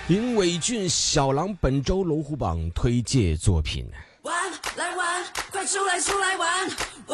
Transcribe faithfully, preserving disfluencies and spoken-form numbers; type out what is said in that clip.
林伟俊小狼本周龙虎榜推介作品。 玩来玩，快出来出来玩，